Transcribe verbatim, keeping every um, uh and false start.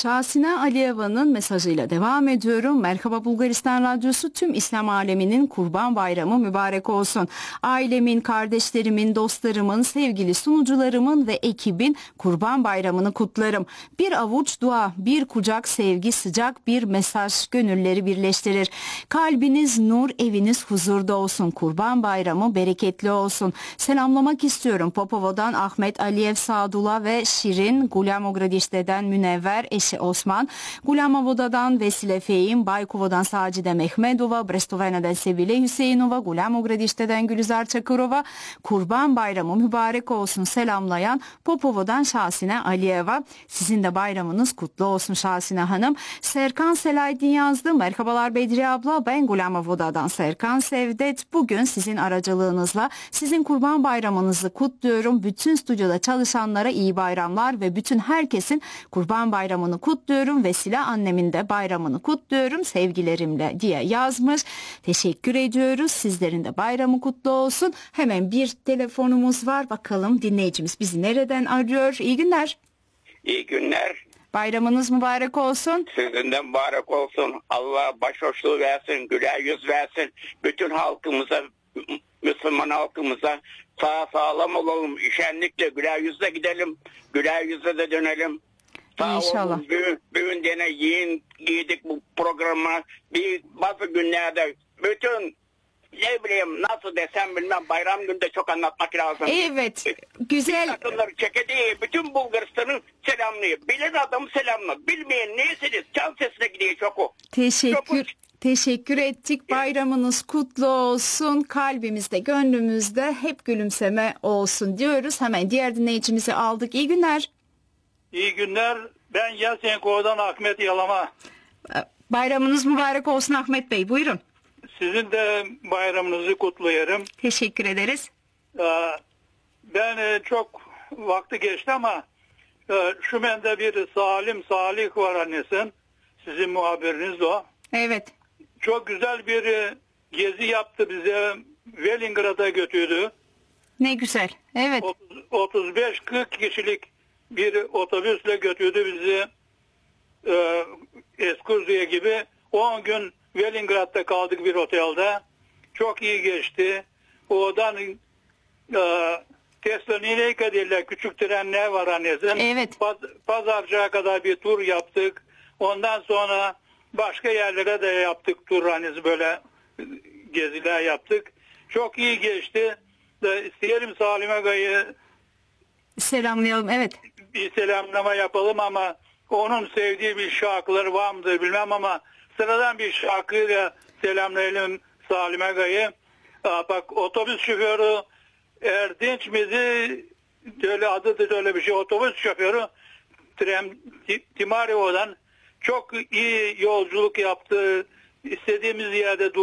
Şahsine Aliyeva'nın mesajıyla devam ediyorum. Merhaba Bulgaristan Radyosu, tüm İslam aleminin Kurban Bayramı mübarek olsun. Ailemin, kardeşlerimin, dostlarımın, sevgili sunucularımın ve ekibin Kurban Bayramını kutlarım. Bir avuç dua, bir kucak sevgi, sıcak bir mesaj gönülleri birleştirir. Kalbiniz nur, eviniz huzurda olsun. Kurban Bayramı bereketli olsun. Selamlamak istiyorum Popova'dan Ahmet Aliyev Sadullah ve Şirin, Gulamogradişte'den Münevver, eşi Osman, Gulamovoda'dan Vesile Fehim, Baykova'dan Sacide Mehmedova, Brestovena'dan Sevile Hüseyinova, Gulamogradişte'den Gülizar Çakırova, Kurban Bayramı mübarek olsun selamlayan Popova'dan Şahsine Aliyeva. Sizin de bayramınız kutlu olsun Şahsine Hanım. Serkan Selaydin yazdı. Merhabalar Bedriye abla, ben Gulamovoda'dan Serkan Sevdet. Bugün sizin aracılığınızla sizin Kurban Bayramınızı kutluyorum. Bütün stüdyoda çalışanlara iyi bayramlar ve bütün herkesin Kurban Bayramını kutluyorum. Vesile annemin de bayramını kutluyorum sevgilerimle diye yazmış. Teşekkür ediyoruz. Sizlerin de bayramı kutlu olsun. Hemen bir telefonumuz var. Bakalım dinleyicimiz bizi nereden arıyor? İyi günler. İyi günler. Bayramınız mübarek olsun. Sizin de mübarek olsun. Allah başhoşluğu versin, güler yüz versin. Bütün halkımıza, Müslüman halkımıza sağ sağlam olalım. Şenlikle, güler yüzle gidelim. Güler yüzle de dönelim. Sağ İnşallah. olun. Bugün, bugün gene giyin, giydik bu programa. Bir bazı günlerde bütün ne bileyim nasıl desem bilmem bayram günde çok anlatmak lazım. Evet. Güzel. Takımları çekediği bütün Bulgaristan'ın selamlıyor. Bilen adamı selamla. Bilmeyen neyseniz can sesine gidiyor çok o. Teşekkür. Çok Teşekkür ettik. Bayramınız kutlu olsun. Kalbimizde, gönlümüzde hep gülümseme olsun diyoruz. Hemen diğer dinleyicimizi aldık. İyi günler. İyi günler. Ben Yasenko'dan Ahmet Yalama. Bayramınız mübarek olsun Ahmet Bey. Buyurun. Sizin de bayramınızı kutluyorum. Teşekkür ederiz. Ben çok vakti geçti ama şu bende bir Salim Salih var annesin. Sizin muhabiriniz o. Evet. Çok güzel bir gezi yaptı bize. Velingrad'a götürdü. Ne güzel. Evet. otuz beş kırk kişilik bir otobüsle götürdü bizi. E, Eskurzu'ya gibi. on gün Velingrad'da kaldık bir otelde. Çok iyi geçti. Oradan e, Tesloni'ye derler, küçük trenler var annesin. Evet. Paz, Pazarcık'a kadar bir tur yaptık. Ondan sonra başka yerlere de yaptık tur, hani böyle geziler yaptık. Çok iyi geçti. De, isteyelim Salim Aga'yı Selamlayalım. Evet. bir selamlama yapalım ama onun sevdiği bir şarkıları var mıdır bilmem ama sıradan bir şarkıyla selamlayalım Salim Aga'yı. Bak, otobüs şoförü Erdinç mizi, öyle adı da öyle bir şey, otobüs şoförü Trem Timario'dan çok iyi yolculuk yaptı. İstediğimiz yerde